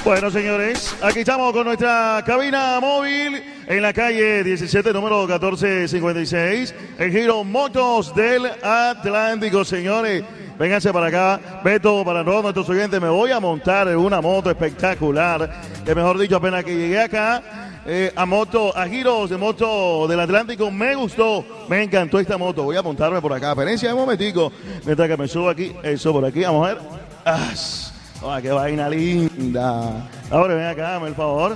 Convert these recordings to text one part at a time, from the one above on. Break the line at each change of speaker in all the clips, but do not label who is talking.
Bueno, señores, aquí estamos con nuestra cabina móvil en la calle 17, número 1456, el Giro Motos del Atlántico, señores. Vénganse para acá, Beto, para todos nuestros oyentes, me voy a montar en una moto espectacular, que mejor dicho, apenas que llegué acá, a giros de moto del Atlántico, me gustó, me encantó esta moto. Voy a montarme por acá, espérense un momentico, mientras que me subo aquí, eso por aquí, vamos a ver. ¡Ah, qué vaina linda! Ahora ven acá, dame el favor.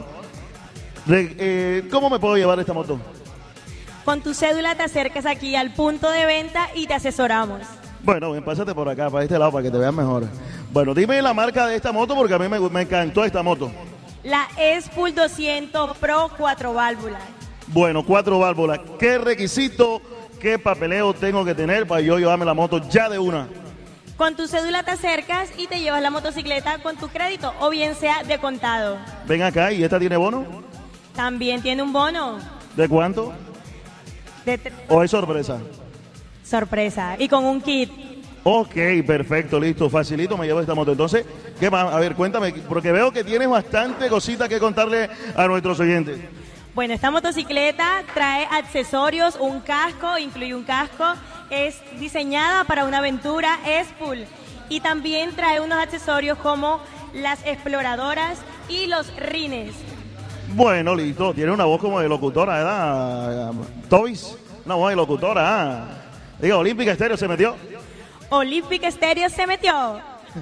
¿Cómo me puedo llevar esta moto?
Con tu cédula te acercas aquí al punto de venta y te asesoramos.
Bueno, ven, pásate por acá, para este lado, para que te vean mejor. Bueno, dime la marca de esta moto, porque a mí me encantó esta moto.
La Espul 200 Pro 4 válvulas.
Bueno, 4 válvulas. ¿Qué requisito, qué papeleo tengo que tener para yo llevarme la moto ya de una?
Con tu cédula te acercas y te llevas la motocicleta con tu crédito, o bien sea de contado.
Ven acá, ¿y esta tiene bono?
También tiene un bono.
¿De cuánto? ¿O es sorpresa?
Sorpresa. Y con un kit.
Ok, perfecto, listo, facilito, me llevo esta moto. Entonces, ¿qué más? A ver, cuéntame, porque veo que tienes bastante cositas que contarle a nuestros oyentes.
Bueno, esta motocicleta trae accesorios, un casco, incluye un casco, es diseñada para una aventura Espul y también trae unos accesorios como las exploradoras y los rines.
Bueno, listo, tiene una voz como de locutora, ¿verdad? Toys, una voz de locutora, Diga, Olímpica Estéreo se metió.
Olímpica Estéreo se metió.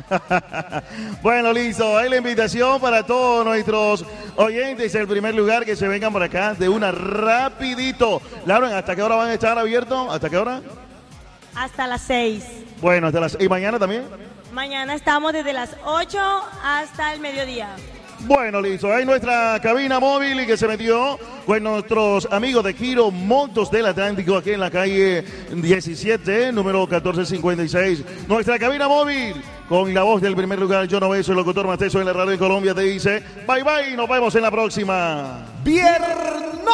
Bueno, listo, hay la invitación para todos nuestros oyentes. El primer lugar que se vengan por acá de una rapidito. Lauren, ¿hasta qué hora van a estar abiertos? ¿Hasta qué hora?
Hasta las 6.
Bueno, hasta las... ¿Y mañana también?
Mañana estamos desde las 8 hasta el mediodía.
Bueno, listo, hay nuestra cabina móvil y que se metió con nuestros amigos de Giro Motos del Atlántico aquí en la calle 17, número 1456. Nuestra cabina móvil con la voz del primer lugar, yo no veo, soy el locutor más teso en la radio de Colombia, te dice bye bye, nos vemos en la próxima.
Viernes.